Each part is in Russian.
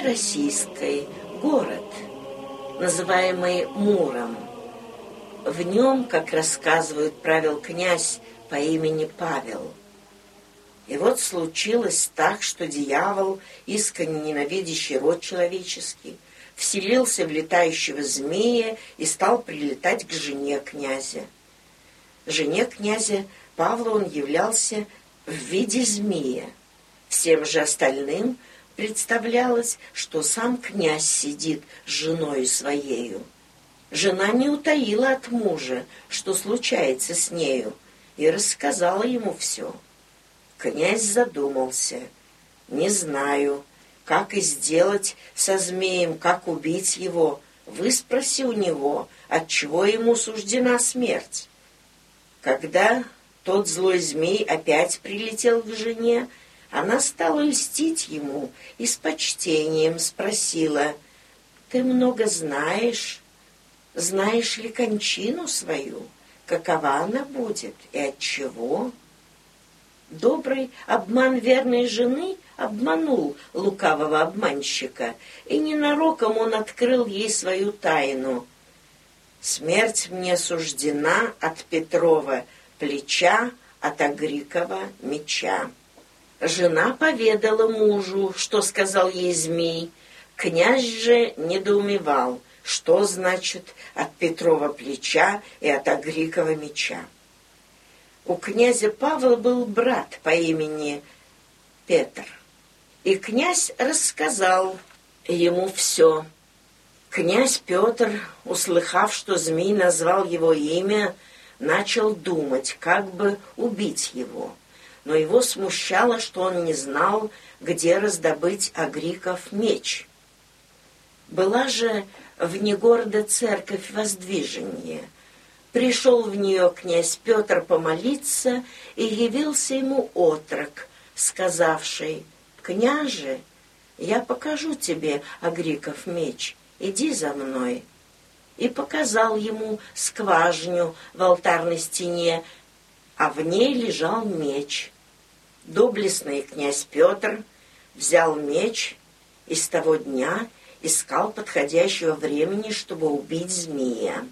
российской город, называемый Муром. В нем, как рассказывают, правил князь по имени Павел. И вот случилось так, что дьявол, искренне ненавидящий род человеческий, вселился в летающего змея и стал прилетать к жене князя. Жене князя Павла он являлся в виде змея. Всем же остальным представлялось, что сам князь сидит с женою своею. Жена не утаила от мужа, что случается с нею, и рассказала ему все. Князь задумался. Не знаю, как и сделать со змеем, как убить его. Выспроси у него, отчего ему суждена смерть. Когда тот злой змей опять прилетел к жене, она стала льстить ему и с почтением спросила: «Ты много знаешь? Знаешь ли кончину свою? Какова она будет и отчего?» Добрый обман верной жены обманул лукавого обманщика, и ненароком он открыл ей свою тайну. «Смерть мне суждена от Петрова плеча, от Агрикова меча». Жена поведала мужу, что сказал ей змей. Князь же недоумевал, что значит «от Петрова плеча и от Агрикова меча». У князя Павла был брат по имени Петр, и князь рассказал ему все. Князь Петр, услыхав, что змей назвал его имя, начал думать, как бы убить его. Но его смущало, что он не знал, где раздобыть Агриков меч. Была же вне города церковь Воздвижения. Пришел в нее князь Петр помолиться, и явился ему отрок, сказавший: «Княже, я покажу тебе Агриков меч, иди за мной». И показал ему скважню в алтарной стене, а в ней лежал меч. Доблестный князь Петр взял меч и с того дня искал подходящего времени, чтобы убить змея.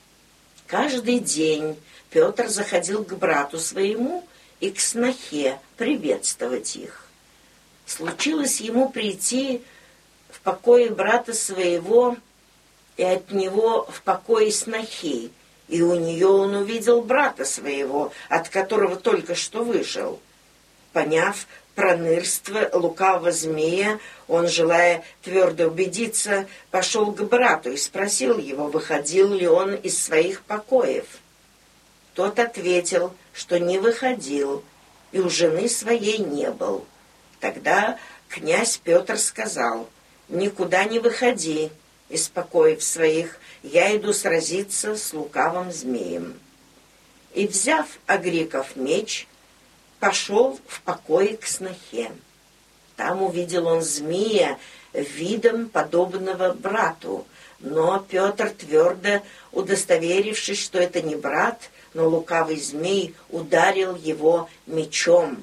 Каждый день Петр заходил к брату своему и к снохе приветствовать их. Случилось ему прийти в покое брата своего и от него в покое снохи, и у нее он увидел брата своего, от которого только что вышел. Поняв пронырство лукавого змея, он, желая твердо убедиться, пошел к брату и спросил его, выходил ли он из своих покоев. Тот ответил, что не выходил, и у жены своей не был. Тогда князь Петр сказал: «Никуда не выходи из покоев своих, я иду сразиться с лукавым змеем». И, взяв Агриков меч, пошел в покое к снохе. Там увидел он змея видом подобного брату, но Петр, твердо удостоверившись, что это не брат, но лукавый змей, ударил его мечом.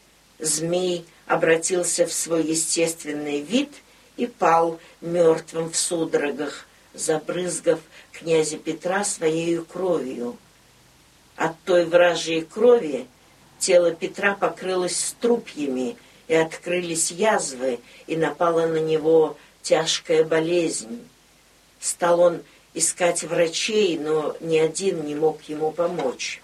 Змей обратился в свой естественный вид и пал мертвым в судорогах, забрызгав князя Петра своею кровью. От той вражьей крови тело Петра покрылось струпьями, и открылись язвы, и напала на него тяжкая болезнь. Стал он искать врачей, но ни один не мог ему помочь.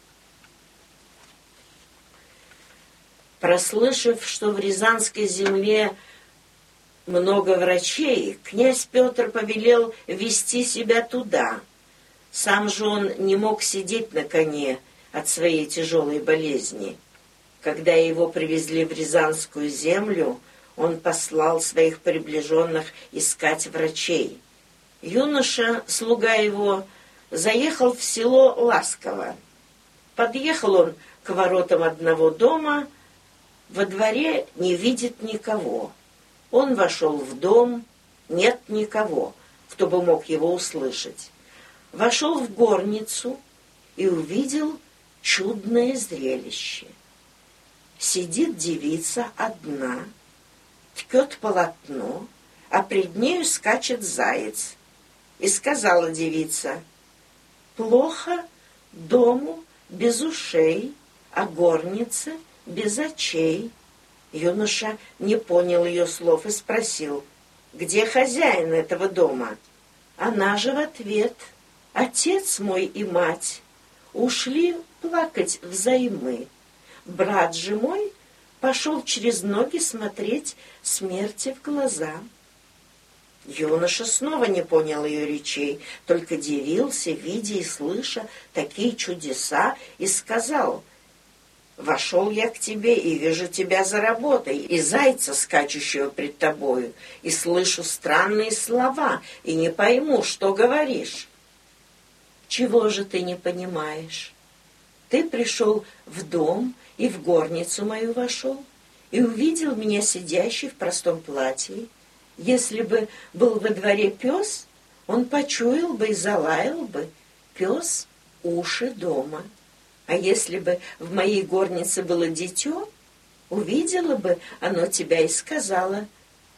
Прослышав, что в Рязанской земле много врачей, князь Петр повелел вести себя туда. Сам же он не мог сидеть на коне от своей тяжелой болезни. Когда его привезли в Рязанскую землю, он послал своих приближенных искать врачей. Юноша, слуга его, заехал в село Ласково. Подъехал он к воротам одного дома, во дворе не видит никого. Он вошел в дом, нет никого, кто бы мог его услышать. Вошел в горницу и увидел чудное зрелище. Сидит девица одна, ткет полотно, а пред нею скачет заяц. И сказала девица: плохо дому без ушей, а горнице без очей. Юноша не понял ее слов и спросил: где хозяин этого дома? Она же в ответ: отец мой и мать ушли плакать взаймы. Брат же мой пошел через ноги смотреть смерти в глаза. Юноша снова не понял ее речей, только дивился, видя и слыша такие чудеса, и сказал: вошел я к тебе и вижу тебя за работой, и зайца, скачущего пред тобою, и слышу странные слова, и не пойму, что говоришь. Чего же ты не понимаешь? Ты пришел в дом и в горницу мою вошел, и увидел меня сидящей в простом платье. Если бы был во дворе пес, он почуял бы и залаял бы. Пес — уши дома. А если бы в моей горнице было дитё, увидело бы оно тебя и сказала: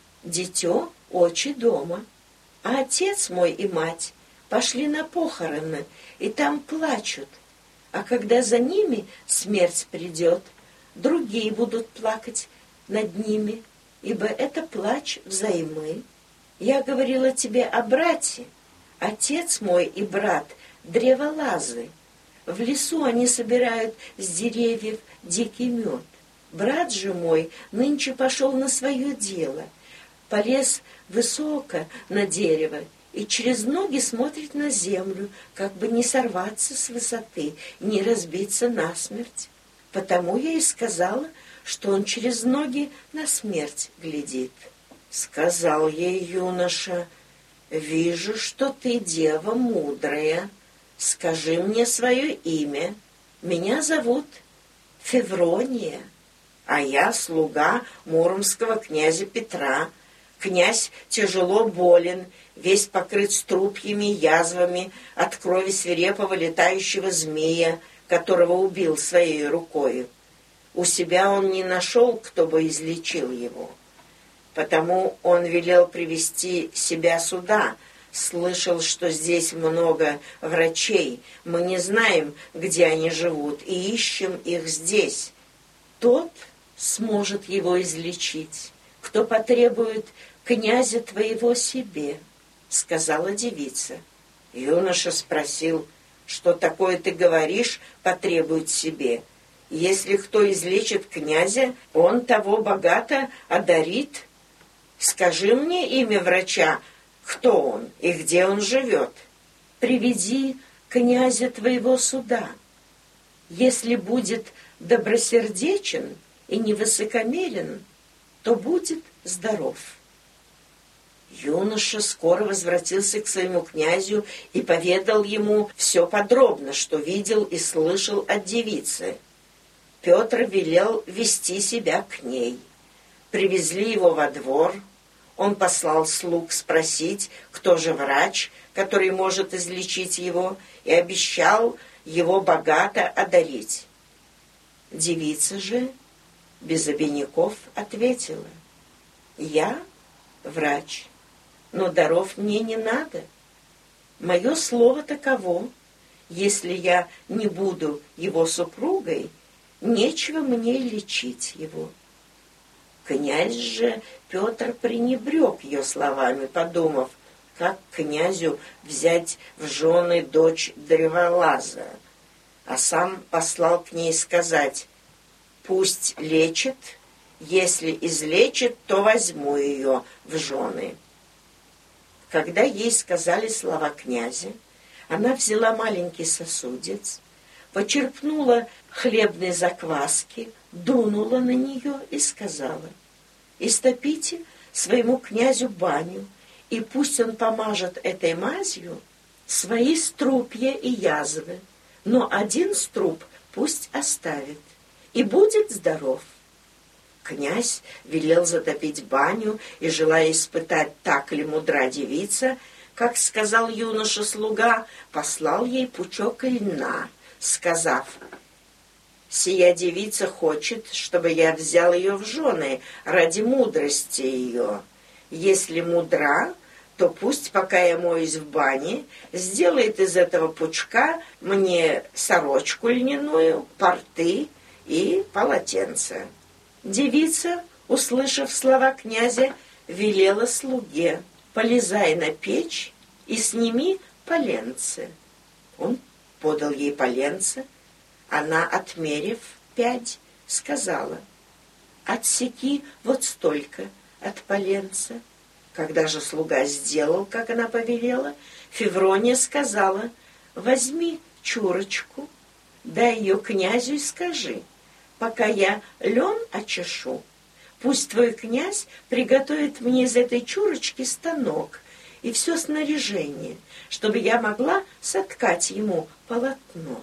дитё — очи дома. А отец мой и мать пошли на похороны, и там плачут. А когда за ними смерть придет, другие будут плакать над ними, ибо это плач взаймы. Я говорила тебе о брате. Отец мой и брат — древолазы. В лесу они собирают с деревьев дикий мед. Брат же мой нынче пошел на свое дело, полез высоко на дерево и через ноги смотрит на землю, как бы не сорваться с высоты, не разбиться насмерть. Потому я и сказала, что он через ноги на смерть глядит. Сказал ей юноша: вижу, что ты дева мудрая. Скажи мне свое имя. Меня зовут Феврония, а я слуга муромского князя Петра. Князь тяжело болен, весь покрыт струпьями и язвами от крови свирепого летающего змея, которого убил своей рукою. У себя он не нашел, кто бы излечил его. Потому он велел привести себя сюда. Слышал, что здесь много врачей. Мы не знаем, где они живут, и ищем их здесь. Тот сможет его излечить, кто потребует князя твоего себе, — сказала девица. Юноша спросил: что такое ты говоришь, потребует себе? Если кто излечит князя, он того богато одарит. Скажи мне имя врача, кто он и где он живет. Приведи князя твоего сюда. Если будет добросердечен и невысокомерен, то будет здоров. Юноша скоро возвратился к своему князю и поведал ему все подробно, что видел и слышал от девицы. Петр велел вести себя к ней. Привезли его во двор. Он послал слуг спросить, кто же врач, который может излечить его, и обещал его богато одарить. Девица же без обиняков ответила: я врач, но даров мне не надо. Мое слово таково: если я не буду его супругой, нечего мне лечить его. Князь же Петр пренебрег ее словами, подумав, как князю взять в жены дочь древолаза, а сам послал к ней сказать: пусть лечит, если излечит, то возьму ее в жены. Когда ей сказали слова князя, она взяла маленький сосудец, почерпнула хлебной закваски, дунула на нее и сказала: истопите своему князю баню, и пусть он помажет этой мазью свои струпья и язвы, но один струп пусть оставит, и будет здоров. Князь велел затопить баню, и, желая испытать, так ли мудра девица, как сказал юноша-слуга, послал ей пучок льна, сказав: «Сия девица хочет, чтобы я взял ее в жены ради мудрости ее. Если мудра, то пусть, пока я моюсь в бане, сделает из этого пучка мне сорочку льняную, порты и полотенце». Девица, услышав слова князя, велела слуге: «Полезай на печь и сними поленце». Он подал ей поленце. Она, отмерив 5, сказала: «Отсеки вот столько от поленца». Когда же слуга сделал, как она повелела, Феврония сказала: «Возьми чурочку, дай ее князю и скажи: пока я лен очешу, пусть твой князь приготовит мне из этой чурочки станок и все снаряжение, чтобы я могла соткать ему полотно».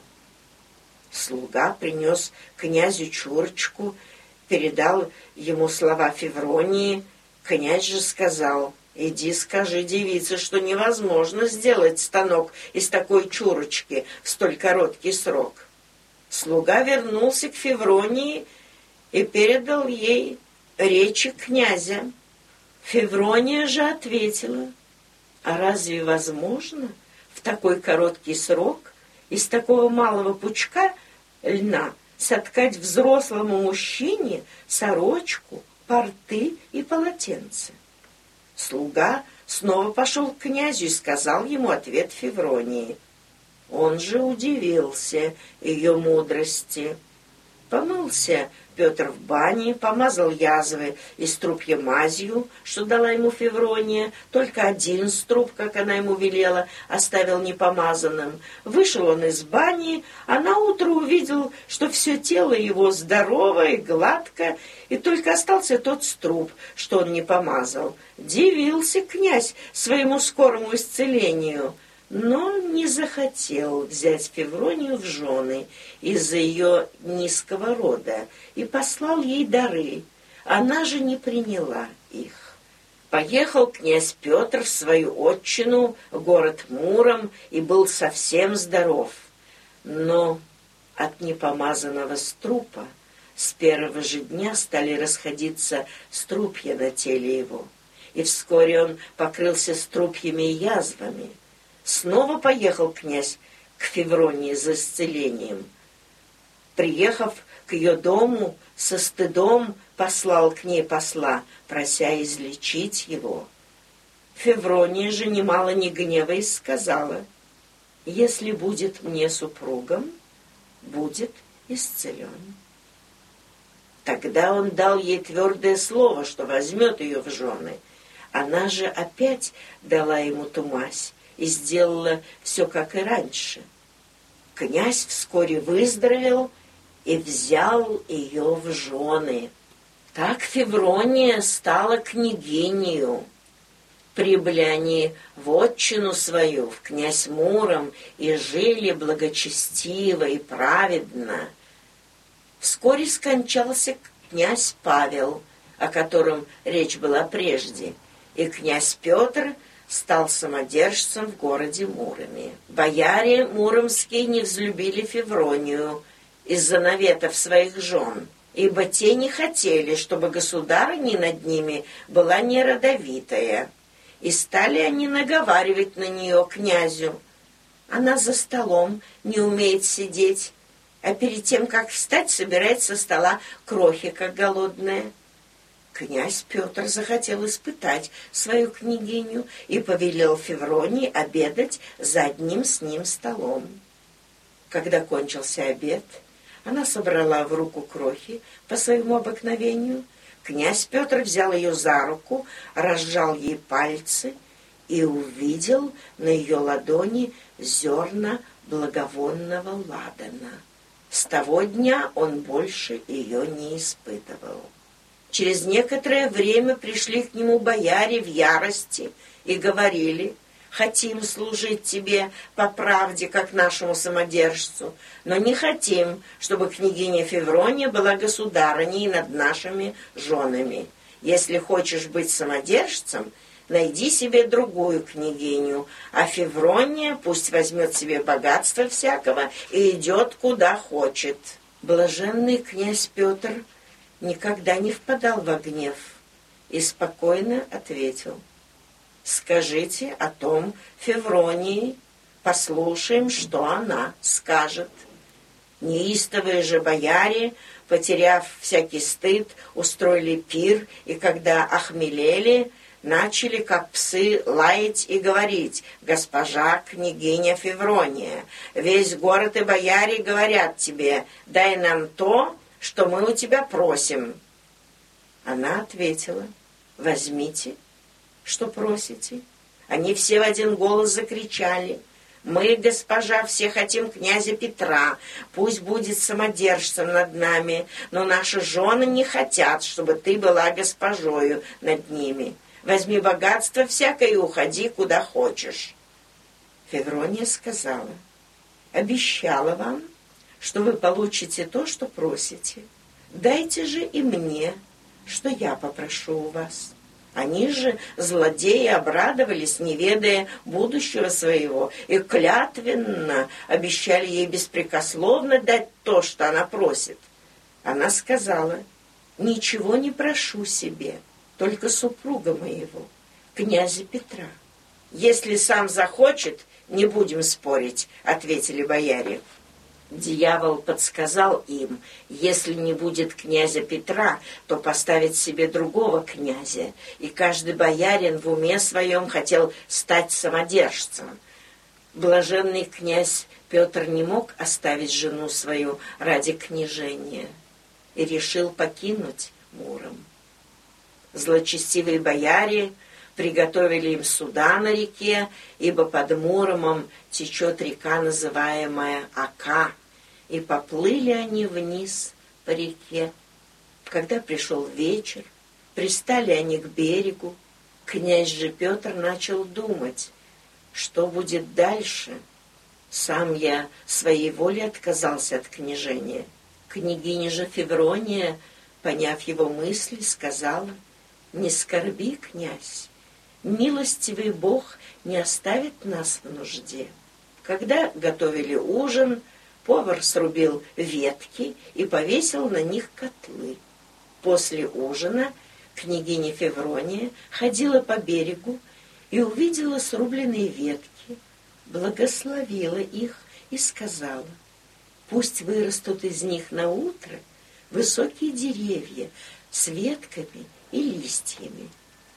Слуга принес князю чурочку, передал ему слова Февронии. Князь же сказал: «Иди скажи девице, что невозможно сделать станок из такой чурочки в столь короткий срок». Слуга вернулся к Февронии и передал ей речи князя. Феврония же ответила: «А разве возможно в такой короткий срок из такого малого пучка льна соткать взрослому мужчине сорочку, порты и полотенце?» Слуга снова пошел к князю и сказал ему ответ Февронии. Он же удивился ее мудрости. Помылся Петр в бане, помазал язвы иструпья мазью, что дала ему Феврония, только один струп, как она ему велела, оставил непомазанным. Вышел он из бани, а наутро увидел, что все тело его здорово и гладко, и только остался тот струп, что он не помазал. Дивился князь своему скорому исцелению, но не захотел взять Февронию в жены из-за ее низкого рода и послал ей дары. Она же не приняла их. Поехал князь Петр в свою отчину, город Муром, и был совсем здоров. Но от непомазанного струпа с первого же дня стали расходиться струпья на теле его, и вскоре он покрылся струпьями и язвами. Снова поехал князь к Февронии за исцелением. Приехав к ее дому, со стыдом послал к ней посла, прося излечить его. Феврония же, немало не гневаясь, сказала: «Если будет мне супругом, будет исцелен». Тогда он дал ей твердое слово, что возьмет ее в жены. Она же опять дала ему ту мазь и сделала все, как и раньше. Князь вскоре выздоровел и взял ее в жены. Так Феврония стала княгинею. Прибыли они в отчину свою, в князь Муром, и жили благочестиво и праведно. Вскоре скончался князь Павел, о котором речь была прежде, и князь Петр стал самодержцем в городе Муроме. Бояре муромские не взлюбили Февронию из-за наветов своих жен, ибо те не хотели, чтобы государыня над ними была неродовитая, и стали они наговаривать на нее князю. Она за столом не умеет сидеть, а перед тем, как встать, собирает со стола крохи, как голодная. Князь Петр захотел испытать свою княгиню и повелел Февронии обедать за одним с ним столом. Когда кончился обед, она собрала в руку крохи по своему обыкновению. Князь Петр взял ее за руку, разжал ей пальцы и увидел на ее ладони зерна благовонного ладана. С того дня он больше ее не испытывал. Через некоторое время пришли к нему бояре в ярости и говорили: «Хотим служить тебе по правде, как нашему самодержцу, но не хотим, чтобы княгиня Феврония была государыней над нашими женами. Если хочешь быть самодержцем, найди себе другую княгиню, а Феврония пусть возьмет себе богатство всякого и идет, куда хочет». Блаженный князь Петр никогда не впадал во гнев и спокойно ответил: «Скажите о том Февронии, послушаем, что она скажет». Неистовые же бояре, потеряв всякий стыд, устроили пир, и когда охмелели, начали, как псы, лаять и говорить: «Госпожа княгиня Феврония, весь город и бояре говорят тебе: дай нам то, что мы у тебя просим». Она ответила: «Возьмите, что просите». Они все в один голос закричали: «Мы, госпожа, все хотим князя Петра, пусть будет самодержцем над нами, но наши жены не хотят, чтобы ты была госпожою над ними. Возьми богатство всякое и уходи, куда хочешь». Феврония сказала: «Обещала вам, что вы получите то, что просите. Дайте же и мне, что я попрошу у вас». Они же, злодеи, обрадовались, не ведая будущего своего, и клятвенно обещали ей беспрекословно дать то, что она просит. Она сказала: «Ничего не прошу себе, только супруга моего, князя Петра». «Если сам захочет, не будем спорить», — ответили бояре. Дьявол подсказал им: если не будет князя Петра, то поставить себе другого князя, и каждый боярин в уме своем хотел стать самодержцем. Блаженный князь Петр не мог оставить жену свою ради княжения и решил покинуть Муром. Злочестивые бояре приготовили им суда на реке, ибо под Муромом течет река, называемая Ока, и поплыли они вниз по реке. Когда пришел вечер, пристали они к берегу. Князь же Петр начал думать, что будет дальше. Сам я своей волей отказался от княжения. Княгиня же Феврония, поняв его мысли, сказала: «Не скорби, князь, милостивый Бог не оставит нас в нужде». Когда готовили ужин, повар срубил ветки и повесил на них котлы. После ужина княгиня Феврония ходила по берегу и увидела срубленные ветки, благословила их и сказала: «Пусть вырастут из них на утро высокие деревья с ветками и листьями».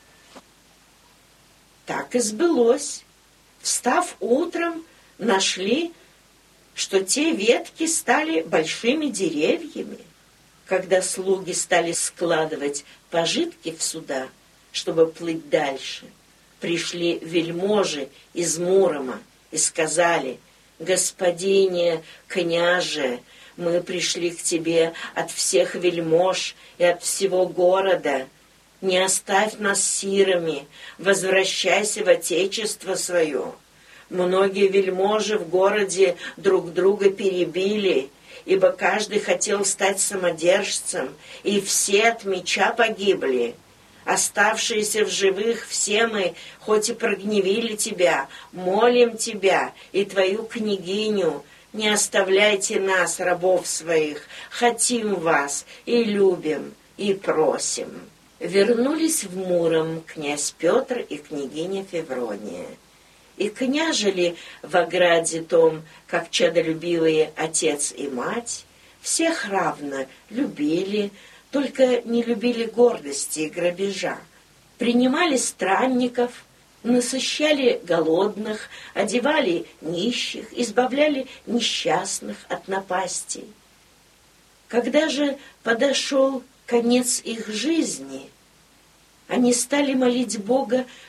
Так и сбылось. Встав утром, нашли, что те ветки стали большими деревьями. Когда слуги стали складывать пожитки в суда, чтобы плыть дальше, пришли вельможи из Мурома и сказали: «Господине, княже, мы пришли к тебе от всех вельмож и от всего города. Не оставь нас сирами, возвращайся в отечество свое. Многие вельможи в городе друг друга перебили, ибо каждый хотел стать самодержцем, и все от меча погибли. Оставшиеся в живых все мы, хоть и прогневили тебя, молим тебя и твою княгиню: не оставляйте нас, рабов своих, хотим вас и любим, и просим». Вернулись в Муром князь Петр и княгиня Феврония. И княжили в ограде том, как чадолюбивые отец и мать, всех равно любили, только не любили гордости и грабежа. Принимали странников, насыщали голодных, одевали нищих, избавляли несчастных от напастей. Когда же подошел конец их жизни, они стали молить Бога